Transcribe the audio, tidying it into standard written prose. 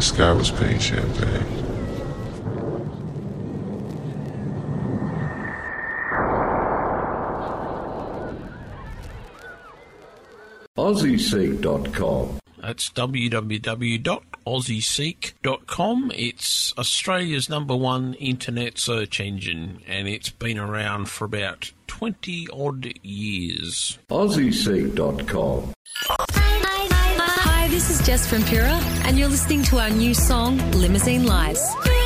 The sky was pink champagne. AussieSeek.com. That's www.aussieseek.com. It's Australia's #1 internet search engine, and it's been around for about 20 odd years. AussieSeek.com. Hi, this is Jess from Pura, and you're listening to our new song, Limousine Lights.